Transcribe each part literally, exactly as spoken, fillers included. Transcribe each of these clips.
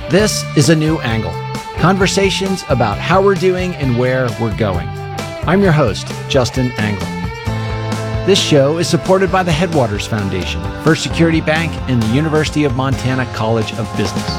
This is A New Angle, conversations about how we're doing and where we're going. I'm your host, Justin Angle. This show is supported by the Headwaters Foundation, First Security Bank, and the University of Montana College of Business.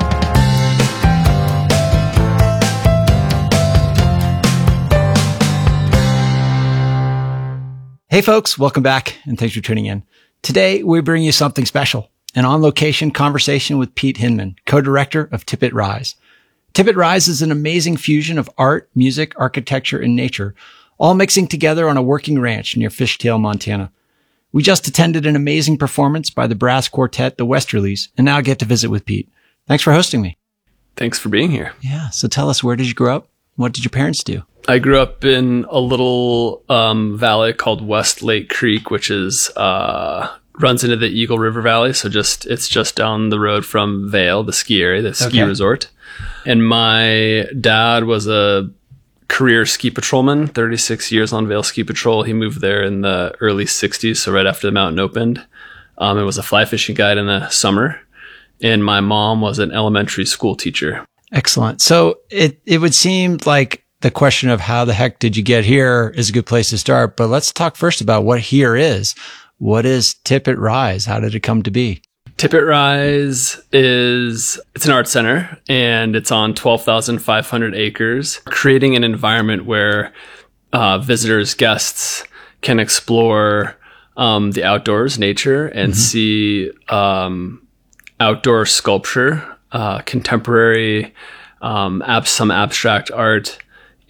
Hey folks, welcome back and thanks for tuning in. Today, we bring you something special, an on-location conversation with Pete Hinman, co-director of Tip It Rise. Tip It Rise is an amazing fusion of art, music, architecture, and nature, all mixing together on a working ranch near Fishtail, Montana. We just attended an amazing performance by the brass quartet, the Westerlies, and now get to visit with Pete. Thanks for hosting me. Thanks for being here. Yeah, so tell us, where did you grow up? What did your parents do? I grew up in a little um, valley called West Lake Creek, which is uh, runs into the Eagle River Valley. So just it's just down the road from Vail, the ski area, the ski Okay. resort. And my dad was a career ski patrolman, thirty-six years on Vail Ski Patrol. He moved there in the early sixties, so right after the mountain opened. Um, and was a fly fishing guide in the summer. And my mom was an elementary school teacher. Excellent. So it, it would seem like the question of how the heck did you get here is a good place to start. But let's talk first about what here is. What is Tip It Rise? How did it come to be? Tip It Rise is, it's an art center and it's on twelve thousand five hundred acres, creating an environment where uh, visitors, guests can explore um, the outdoors, nature, and mm-hmm. see um, outdoor sculpture, uh, contemporary, um, ab- some abstract art.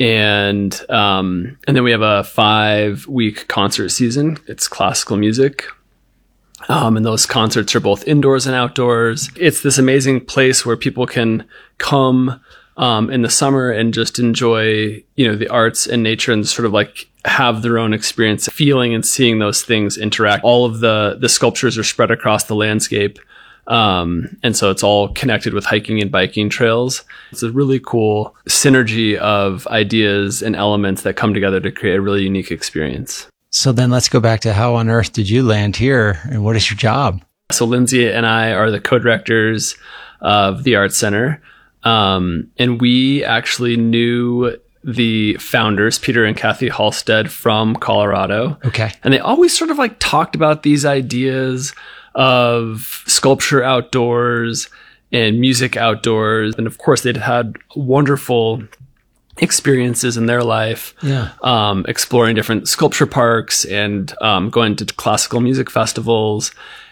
And um, and then we have a five-week concert season. It's classical music. Um, and those concerts are both indoors and outdoors. It's this amazing place where people can come um, in the summer and just enjoy, you know, the arts and nature and sort of like have their own experience, feeling and seeing those things interact. All of the the sculptures are spread across the landscape. Um, and so it's all connected with hiking and biking trails. It's a really cool synergy of ideas and elements that come together to create a really unique experience. So then let's go back to how on earth did you land here and what is your job? So Lindsay and I are the co-directors of the Art Center. Um, and we actually knew the founders, Peter and Kathy Halstead, from Colorado. Okay. And they always sort of like talked about these ideas of sculpture outdoors and music outdoors. And of course, they'd had wonderful experiences in their life, yeah. um, exploring different sculpture parks and um, going to classical music festivals.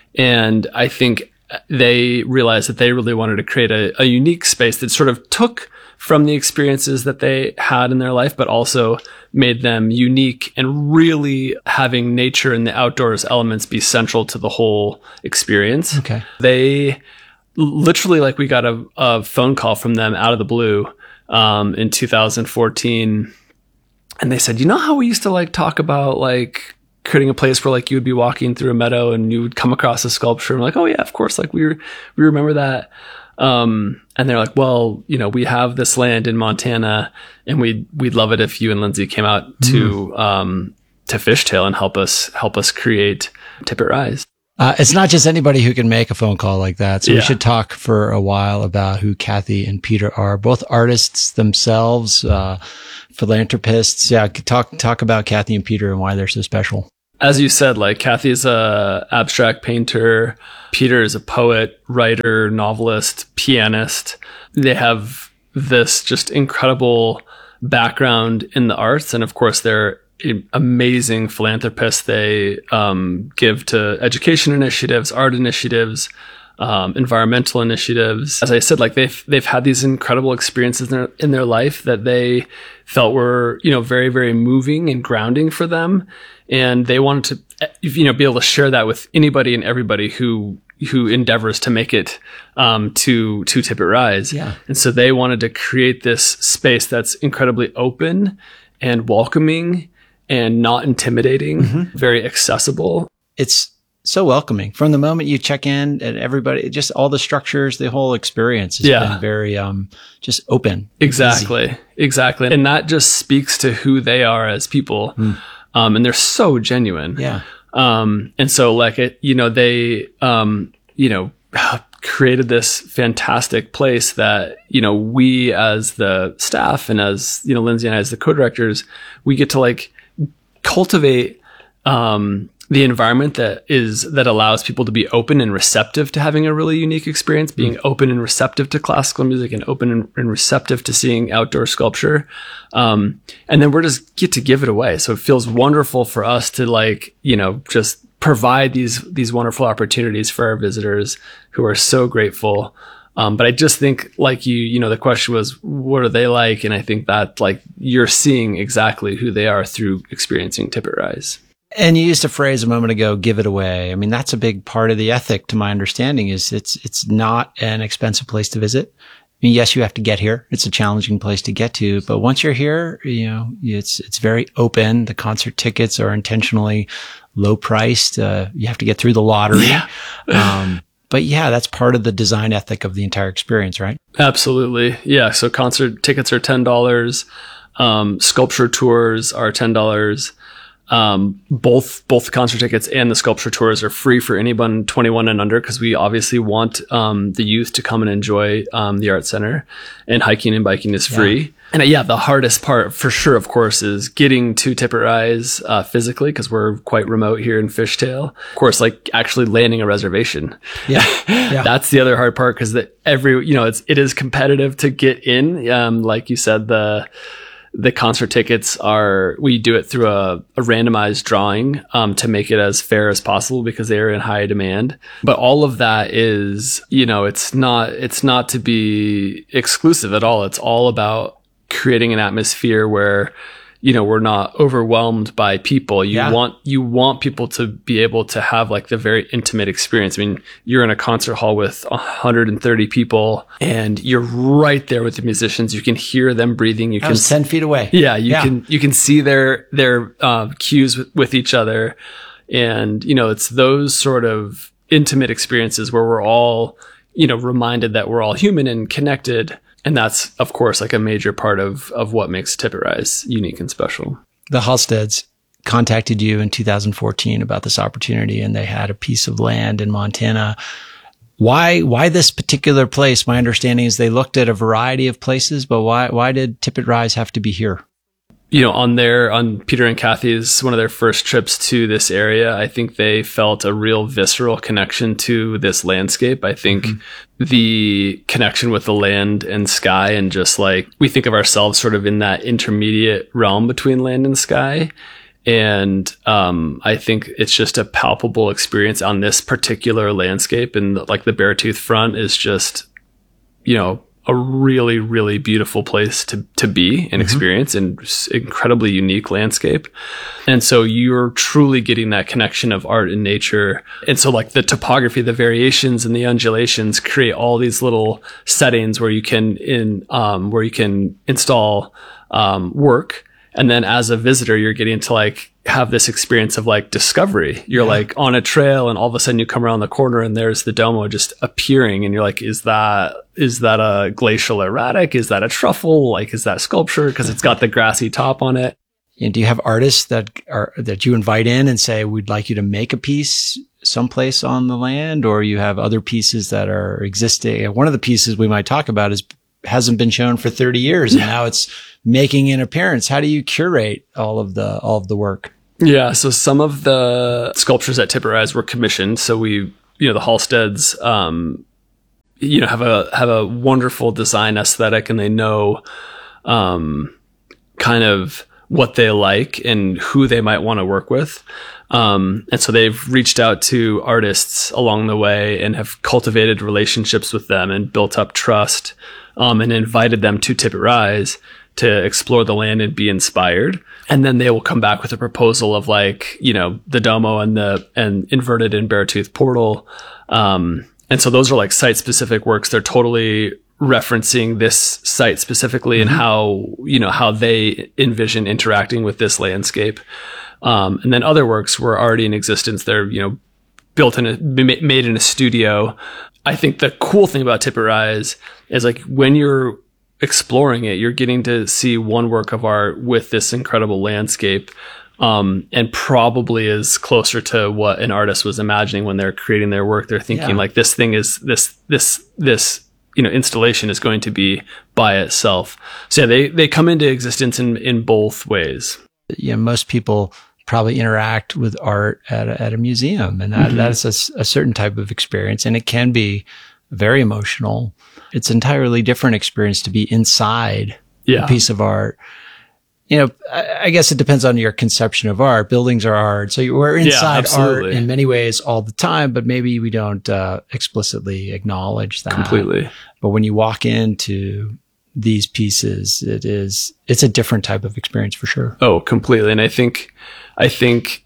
And I think they realized that they really wanted to create a, a unique space that sort of took from the experiences that they had in their life, but also made them unique and really having nature and the outdoors elements be central to the whole experience. Okay. They literally, like, we got a, a phone call from them out of the blue um, in two thousand fourteen. And they said, you know how we used to like talk about like creating a place where like you would be walking through a meadow and you would come across a sculpture? And we're like, oh yeah, of course. Like we re- we remember that. Um, and they're like, well, you know, we have this land in Montana and we'd, we'd love it if you and Lindsay came out to, mm. um, to Fishtail and help us, help us create Tip It Rise. Uh, it's not just anybody who can make a phone call like that. So yeah. we should talk for a while about who Kathy and Peter are, both artists themselves, uh, philanthropists. Yeah. Talk, talk about Kathy and Peter and why they're so special. As you said, like Kathy's a abstract painter. Peter is a poet, writer, novelist, pianist. They have this just incredible background in the arts. And of course, they're amazing philanthropists. They um, give to education initiatives, art initiatives, um, environmental initiatives. As I said, like they've they've had these incredible experiences in their, in their life that they felt were, you know, very, very moving and grounding for them. And they wanted to, you know, be able to share that with anybody and everybody who who endeavors to make it um, to to Tip It Rise. Yeah. And so they wanted to create this space that's incredibly open and welcoming and not intimidating, mm-hmm. very accessible. It's so welcoming from the moment you check in, and everybody, just all the structures, the whole experience has yeah. been very um, just open. Exactly, easy. exactly, and that just speaks to who they are as people, mm. um, and they're so genuine. Yeah. Um, and so like it, you know, they, um, you know, created this fantastic place that, you know, we as the staff and as, you know, Lindsay and I as the co-directors, we get to like cultivate, um, the environment that is, that allows people to be open and receptive to having a really unique experience, being mm-hmm. open and receptive to classical music and open and, and receptive to seeing outdoor sculpture. Um, and then we're just get to give it away. So it feels wonderful for us to like, you know, just provide these, these wonderful opportunities for our visitors who are so grateful. Um, but I just think like you, you know, the question was, what are they like? And I think that like you're seeing exactly who they are through experiencing Tippett Rise. And you used a phrase a moment ago, give it away. I mean, that's a big part of the ethic, to my understanding, is it's, it's not an expensive place to visit. I mean, yes, you have to get here. It's a challenging place to get to, but once you're here, you know, it's, it's very open. The concert tickets are intentionally low priced. Uh, you have to get through the lottery. Yeah. um, but yeah, that's part of the design ethic of the entire experience, right? Absolutely. Yeah. So concert tickets are ten dollars. Um, sculpture tours are ten dollars. Um, both, both the concert tickets and the sculpture tours are free for anyone twenty-one and under, because we obviously want, um, the youth to come and enjoy, um, the art center, and hiking and biking is free. Yeah. And uh, yeah, the hardest part for sure, of course, is getting to Tippett Rise, uh, physically, because we're quite remote here in Fishtail. Of course, like actually landing a reservation. Yeah. yeah. That's the other hard part, because that every, you know, it's, it is competitive to get in. Um, like you said, the, The concert tickets are, we do it through a, a randomized drawing, um, to make it as fair as possible, because they are in high demand. But all of that is, you know, it's not, it's not to be exclusive at all. It's all about creating an atmosphere where, you know, we're not overwhelmed by people. You yeah. want, you want people to be able to have like the very intimate experience. I mean, you're in a concert hall with one hundred thirty people and you're right there with the musicians. You can hear them breathing. You I can was ten feet away. Yeah. You yeah. can, you can see their, their, uh, cues with, with each other. And, you know, it's those sort of intimate experiences where we're all, you know, reminded that we're all human and connected. And that's, of course, like a major part of, of what makes Tippett Rise unique and special. The Halsteads contacted you in two thousand fourteen about this opportunity, and they had a piece of land in Montana. Why, why this particular place? My understanding is they looked at a variety of places, but why, why did Tippett Rise have to be here? You know, on their, on Peter and Kathy's, one of their first trips to this area, I think they felt a real visceral connection to this landscape. I think mm-hmm. the connection with the land and sky, and just like, we think of ourselves sort of in that intermediate realm between land and sky. And, um, I think it's just a palpable experience on this particular landscape. And like the Beartooth Front is just, you know, a really, really beautiful place to, to be and mm-hmm. experience, and incredibly unique landscape. And so you're truly getting that connection of art and nature. And so like the topography, the variations and the undulations create all these little settings where you can in, um, where you can install, um, work. And then as a visitor, you're getting to like have this experience of like discovery. You're yeah. like on a trail, and all of a sudden you come around the corner and there's the Domo just appearing. And you're like, is that, is that a glacial erratic? Is that a truffle? Like, is that sculpture? Cause it's got the grassy top on it. And do you have artists that are, that you invite in and say, we'd like you to make a piece someplace on the land? Or you have other pieces that are existing? One of the pieces we might talk about is hasn't been shown for thirty years, and now it's making an appearance. How do you curate all of the, all of the work? Yeah. So some of the sculptures at Tippett Rise were commissioned. So we, you know, the Halsteads, um, you know, have a, have a wonderful design aesthetic, and they know, um, kind of what they like and who they might want to work with. Um, and so they've reached out to artists along the way and have cultivated relationships with them and built up trust, um, and invited them to Tippett Rise to explore the land and be inspired. And then they will come back with a proposal of like, you know, the Domo and the, and inverted and Beartooth portal. Um, and so those are like site specific works. They're totally referencing this site specifically mm-hmm. and how, you know, how they envision interacting with this landscape. Um, and then other works were already in existence. They're, you know, built in a, made in a studio. I think the cool thing about Tippett Rise is like when you're exploring it, you're getting to see one work of art with this incredible landscape. Um, and probably is closer to what an artist was imagining when they're creating their work. They're thinking Yeah. like this thing is this, this, this, you know, installation is going to be by itself. So yeah, they, they come into existence in, in both ways. You know, most people probably interact with art at a, at a museum, and that, mm-hmm. that's a, a certain type of experience, and it can be very emotional. It's an entirely different experience to be inside yeah. a piece of art. You know, I, I guess it depends on your conception of art. Buildings are art. So we're inside yeah, art in many ways all the time, but maybe we don't uh, explicitly acknowledge that. Completely. But when you walk into these pieces, it is, it's a different type of experience for sure. Oh, completely. And I think, I think,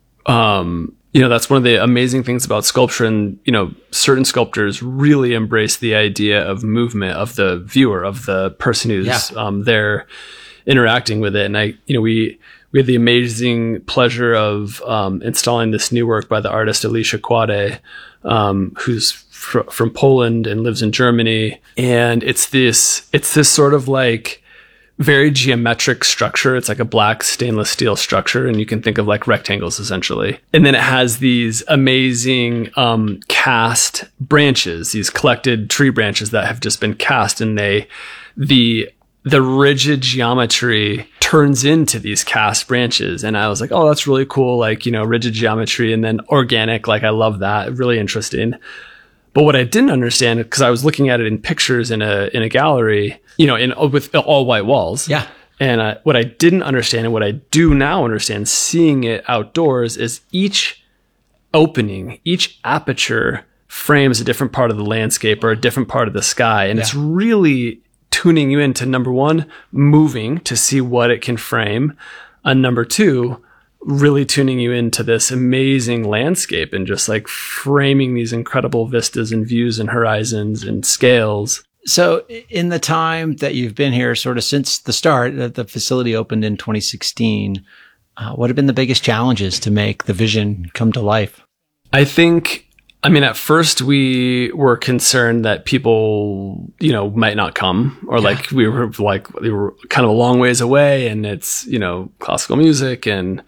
um, you know, that's one of the amazing things about sculpture. And, you know, certain sculptors really embrace the idea of movement of the viewer, of the person who's yeah. um, there interacting with it. And I, you know, we, we had the amazing pleasure of um, installing this new work by the artist Alicia Quade, um, who's fr- from Poland and lives in Germany. And it's this, it's this sort of like very geometric structure. It's like a black stainless steel structure, and you can think of like rectangles essentially. And then it has these amazing um, cast branches, these collected tree branches that have just been cast, and they, the the rigid geometry turns into these cast branches. And I was like, oh, that's really cool. Like, you know, rigid geometry and then organic. Like, I love that. Really interesting. But what I didn't understand, because I was looking at it in pictures in a, in a gallery, you know, in with all white walls. Yeah. And uh, what I didn't understand, and what I do now understand seeing it outdoors, is each opening, each aperture frames a different part of the landscape or a different part of the sky. And yeah. it's really tuning you into, number one, moving to see what it can frame. And number two, really tuning you into this amazing landscape and just like framing these incredible vistas and views and horizons and scales. So in the time that you've been here, sort of since the start, that the facility opened in twenty sixteen, uh, what have been the biggest challenges to make the vision come to life? I think, I mean, at first we were concerned that people, you know, might not come, or yeah. like we were like, they were kind of a long ways away, and it's, you know, classical music and,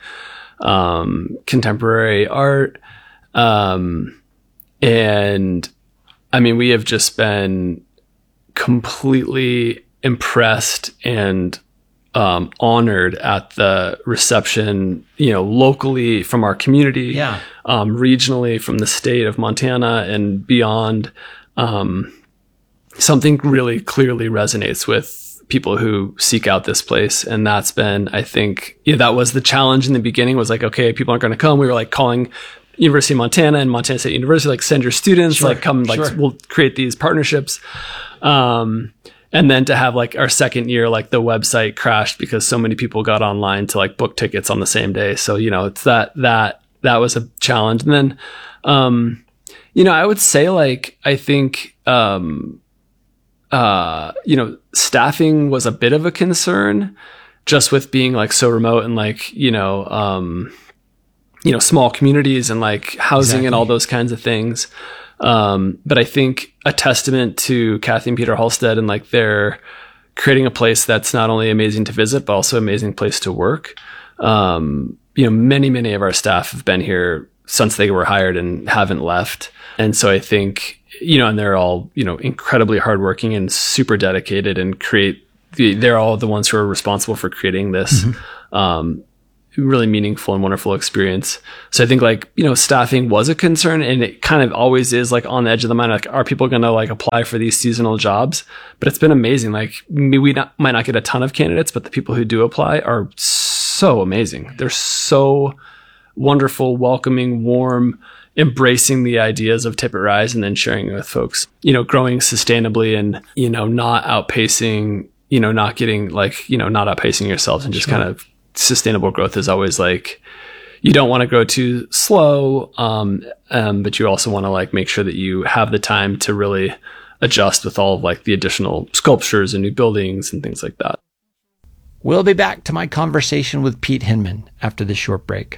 um, contemporary art. Um, and I mean, we have just been completely impressed and um, honored at the reception, you know, locally from our community, yeah. um, regionally from the state of Montana and beyond. Um, something really clearly resonates with people who seek out this place. And that's been, I think, yeah, that was the challenge in the beginning, was like, okay, people aren't going to come. We were like calling University of Montana and Montana State University, like, send your students, sure, like come, like sure. we'll create these partnerships. Um, and then to have like our second year, like the website crashed because so many people got online to like book tickets on the same day. So, you know, it's that, that, that was a challenge. And then, um, you know, I would say like, I think, um, uh, you know, staffing was a bit of a concern, just with being like so remote and like, you know, um, you know, small communities and like housing exactly. and all those kinds of things. Um, but I think a testament to Kathy and Peter Halstead and like they're creating a place that's not only amazing to visit, but also an amazing place to work. Um, you know, many, many of our staff have been here since they were hired and haven't left. And so I think, you know, and they're all, you know, incredibly hardworking and super dedicated and create the, they're all the ones who are responsible for creating this, mm-hmm. um, really meaningful and wonderful experience. So I think like, you know, staffing was a concern, and it kind of always is like on the edge of the mind. Like, are people going to like apply for these seasonal jobs? But it's been amazing. Like we not, might not get a ton of candidates, but the people who do apply are so amazing. They're so wonderful, welcoming, warm, embracing the ideas of Tippett Rise and then sharing it with folks, you know, growing sustainably and, you know, not outpacing, you know, not getting like, you know, not outpacing yourselves, and just sure. kind of sustainable growth is always like, you don't want to grow too slow. Um, um, but you also want to like make sure that you have the time to really adjust with all of like the additional sculptures and new buildings and things like that. We'll be back to my conversation with Pete Hinman after this short break.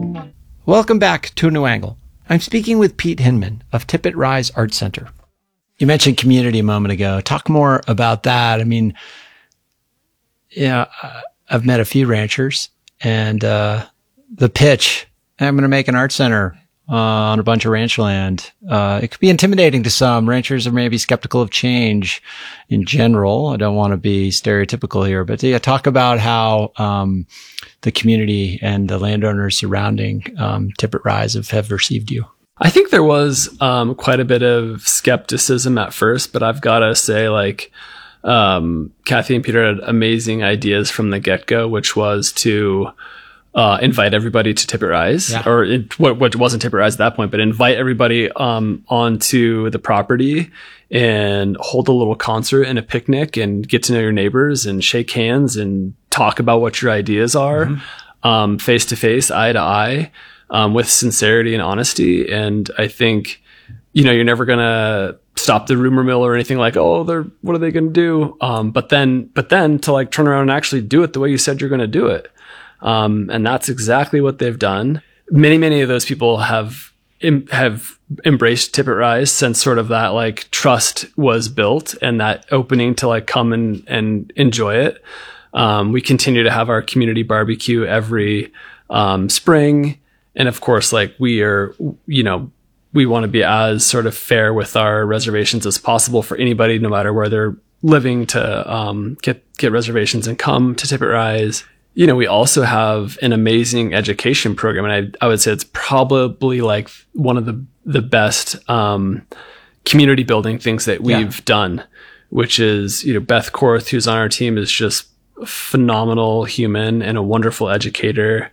Welcome back to A New Angle. I'm speaking with Pete Hinman of Tippett Rise Art Center. You mentioned community a moment ago. Talk more about that. I mean, yeah, I've met a few ranchers, and uh, the pitch, I'm going to make an art center uh, on a bunch of ranch land. Uh, it could be intimidating to some. Ranchers are maybe skeptical of change in general. I don't want to be stereotypical here, but yeah, talk about how um, the community and the landowners surrounding um, Tippet Rise have, have received you. I think there was um, quite a bit of skepticism at first, but I've got to say, like, um, Kathy and Peter had amazing ideas from the get-go, which was to uh, invite everybody to Tippet Rise, yeah. or it, what, what wasn't Tippet Rise at that point, but invite everybody um, onto the property and hold a little concert and a picnic and get to know your neighbors and shake hands and talk about what your ideas are, mm-hmm. um, face to face, eye to eye. Um, with sincerity and honesty. And I think, you know, you're never going to stop the rumor mill or anything like, oh, they're, what are they going to do? Um, but then, but then to like turn around and actually do it the way you said you're going to do it. Um, and that's exactly what they've done. Many, many of those people have, im- have embraced Tippet Rise since sort of that like trust was built and that opening to like come and, and enjoy it. Um, we continue to have our community barbecue every, um, spring. And of course, like we are, you know, we want to be as sort of fair with our reservations as possible for anybody, no matter where they're living, to um, get get reservations and come to Tippet Rise. You know, we also have an amazing education program, and I I would say it's probably like one of the the best um, community building things that we've yeah. done, which is, you know, Beth Korth, who's on our team, is just a phenomenal human and a wonderful educator.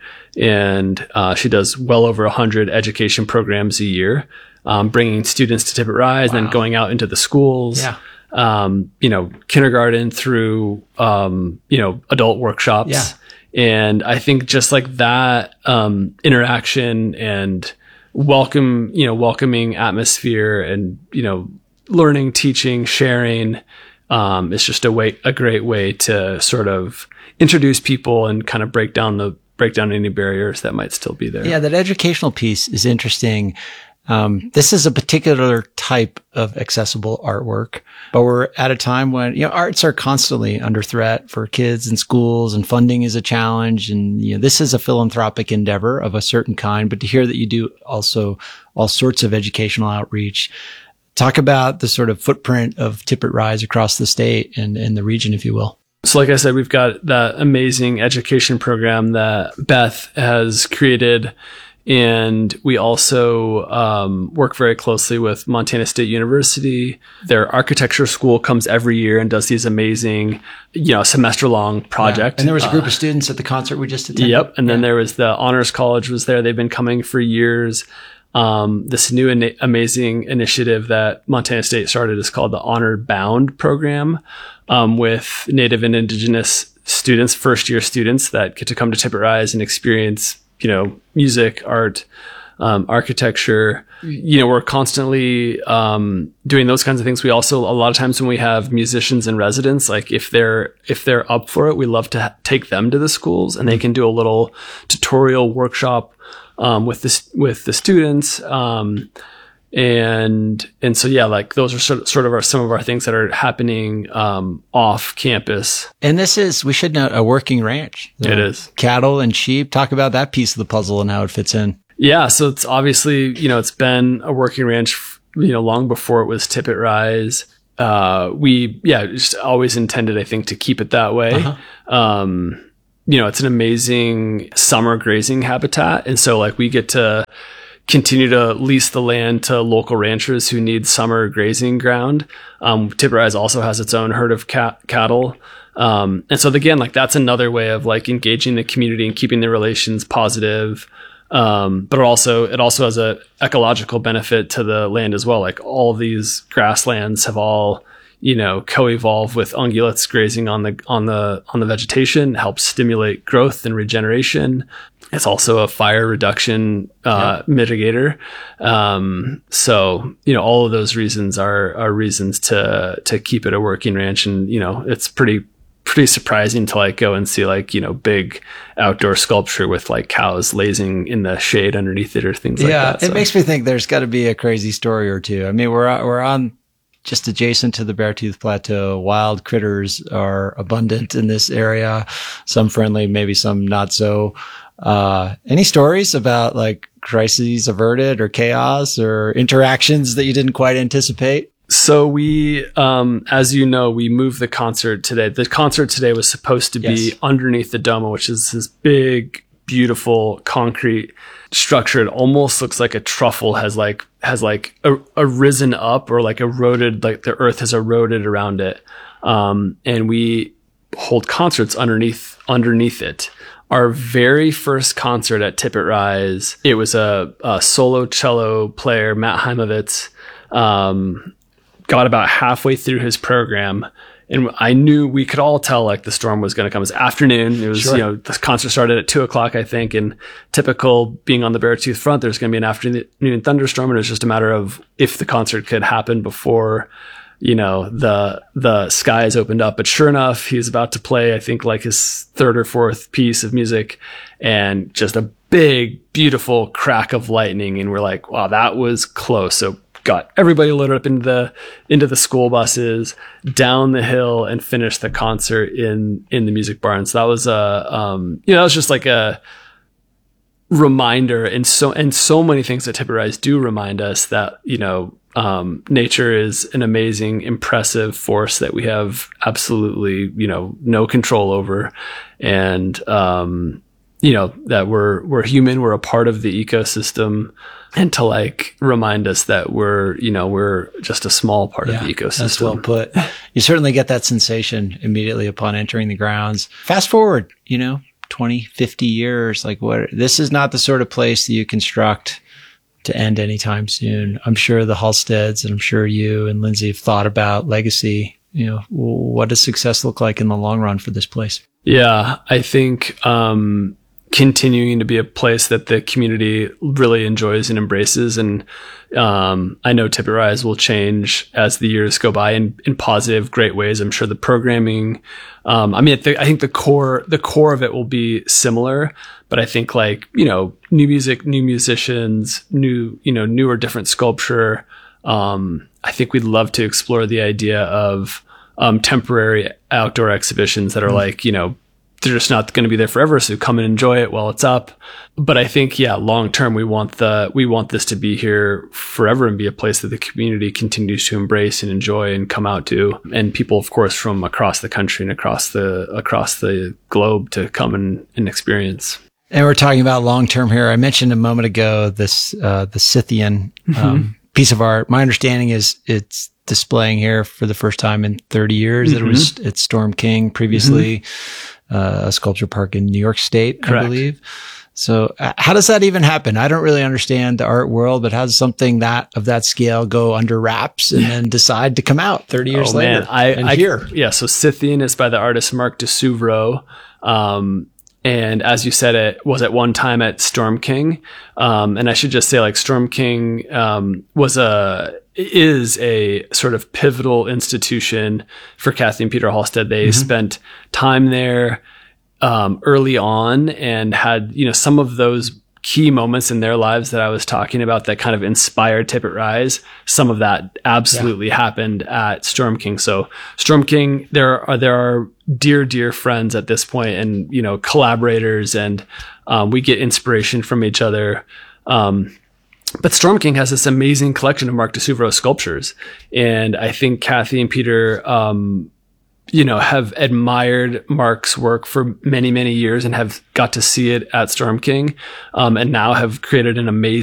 And uh, she does well over one hundred education programs a year, um, bringing students to Tippet Rise, wow. and then going out into the schools, yeah. um, you know, kindergarten through, um, you know, adult workshops. Yeah. And I think just like that um, interaction and welcome, you know, welcoming atmosphere and, you know, learning, teaching, sharing, um, is just a way, a great way to sort of introduce people and kind of break down the break down any barriers that might still be there. Yeah, that educational piece is interesting. Um, this is a particular type of accessible artwork, but we're at a time when, you know, arts are constantly under threat for kids and schools, and funding is a challenge. And, you know, this is a philanthropic endeavor of a certain kind, but to hear that you do also all sorts of educational outreach, talk about the sort of footprint of Tippet Rise across the state and, and the region, if you will. So like I said, we've got that amazing education program that Beth has created. And we also um, work very closely with Montana State University. Their architecture school comes every year and does these amazing, you know, semester-long project. Yeah. And there was a group uh, of students at the concert we just attended. Yep. And yeah. then there was the Honors College was there. They've been coming for years. Um, this new in- amazing initiative that Montana State started is called the Honor Bound program, um, with Native and Indigenous students, first year students that get to come to Tippet Rise and experience, you know, music, art, um, architecture. You know, we're constantly, um, doing those kinds of things. We also, a lot of times when we have musicians in residence, like if they're, if they're up for it, we love to ha- take them to the schools and they can do a little tutorial workshop Um, with the, with the students. Um, and, and so, yeah, like those are sort of, sort of our, some of our things that are happening, um, off campus. And this is, we should note, a working ranch. So it is. Cattle and sheep. Talk about that piece of the puzzle and how it fits in. Yeah. So it's obviously, you know, it's been a working ranch, you know, long before it was Tippet Rise. Uh, we, yeah, just always intended, I think, to keep it that way. Uh-huh. Um, you know, it's an amazing summer grazing habitat. And so like we get to continue to lease the land to local ranchers who need summer grazing ground. Um, Tippet Rise also has its own herd of cat- cattle. Um, and so again, like that's another way of like engaging the community and keeping the relations positive. Um, but also, it also has a ecological benefit to the land as well. Like all of these grasslands have all, you know, co-evolve with ungulates grazing on the, on the, on the vegetation, helps stimulate growth and regeneration. It's also a fire reduction, uh, yeah. mitigator. Um, so, you know, all of those reasons are, are reasons to, to keep it a working ranch. And, you know, it's pretty, pretty surprising to like go and see like, you know, big outdoor sculpture with like cows lazing in the shade underneath it or things yeah, like that. Yeah. So. It makes me think there's got to be a crazy story or two. I mean, we're, we're on just adjacent to the Beartooth Plateau. Wild critters are abundant in this area, some friendly, maybe some not so. Uh, any stories about like crises averted or chaos or interactions that you didn't quite anticipate? So we, um, as you know, we moved the concert today. The concert today was supposed to be yes. underneath the Doma, which is this big, beautiful concrete structure. It almost looks like a truffle has like, has like a, a risen up or like eroded, like the earth has eroded around it. Um, and we hold concerts underneath, underneath it. Our very first concert at Tippett Rise, it was a, a solo cello player, Matt Heimovitz, um, got about halfway through his program, and I knew we could all tell like the storm was going to come. It was afternoon. It was, sure. you know, the concert started at two o'clock, I think, and typical being on the Beartooth front, there's going to be an afternoon thunderstorm, and it was just a matter of if the concert could happen before, you know, the, the skies opened up. But sure enough, he was about to play, I think like his third or fourth piece of music, and just a big, beautiful crack of lightning. And we're like, wow, that was close. So got everybody loaded up into the into the school buses, down the hill, and finished the concert in in the music barn. So that was a um, you know, that was just like a reminder, and so and so many things that Tippett Rise do remind us that, you know, um, nature is an amazing, impressive force that we have absolutely, you know, no control over, and um, you know, that we're we're human, we're a part of the ecosystem. And to like remind us that we're, you know, we're just a small part yeah, of the ecosystem. That's well put. You certainly get that sensation immediately upon entering the grounds. Fast forward, you know, twenty, fifty years, like what, this is not the sort of place that you construct to end anytime soon. I'm sure the Halsteads and I'm sure you and Lindsay have thought about legacy. You know, what does success look like in the long run for this place? Yeah, I think, um, continuing to be a place that the community really enjoys and embraces. And um, I know Tippett Rise will change as the years go by in, in positive, great ways. I'm sure the programming, um, I mean, I think the core, the core of it will be similar, but I think like, you know, new music, new musicians, new, you know, newer, different sculpture. Um, I think we'd love to explore the idea of um, temporary outdoor exhibitions that are mm-hmm. like, you know, they're just not going to be there forever. So come and enjoy it while it's up. But I think, yeah, long term, we want the, we want this to be here forever and be a place that the community continues to embrace and enjoy and come out to. And people, of course, from across the country and across the, across the globe to come and, and experience. And we're talking about long term here. I mentioned a moment ago, this, uh, the Scythian, um, mm-hmm. piece of art. My understanding is it's displaying here for the first time in thirty years. Mm-hmm. It was at Storm King previously. Mm-hmm. Uh, a sculpture park in New York State, Correct. I believe. So uh, how does that even happen? I don't really understand the art world, but how does something that of that scale go under wraps and then decide to come out thirty years oh, later? Man. I, and I, here? Yeah. So Scythian is by the artist Mark de Souvreau. Um, and as you said, it was at one time at Storm King. Um, and I should just say like Storm King, um, was a, is a sort of pivotal institution for Kathy and Peter Halstead. They mm-hmm. spent time there um, early on and had, you know, some of those key moments in their lives that I was talking about that kind of inspired Tippett Rise. Some of that absolutely yeah. happened at Storm King. So Storm King, there are, there are dear, dear friends at this point and, you know, collaborators, and um, we get inspiration from each other. Um, But Storm King has this amazing collection of Mark de Souvreau sculptures. And I think Kathy and Peter, um, you know, have admired Mark's work for many, many years and have got to see it at Storm King, um, and now have created an amazing